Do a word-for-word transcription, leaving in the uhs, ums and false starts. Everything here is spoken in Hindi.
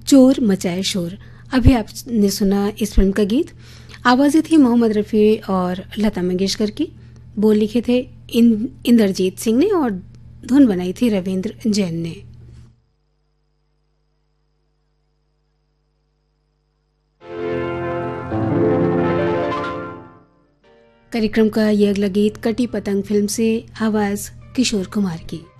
चोर मचाए शोर। अभी आपने सुना इस फिल्म का गीत। आवाज़ें थी मोहम्मद रफ़ी और लता मंगेशकर की। बोल लिखे थे इन, इंद्रजीत सिंह ने और धुन बनाई थी रविंद्र जैन ने। कार्यक्रम का यह अगला गीत कटी पतंग फिल्म से, आवाज़ किशोर कुमार की।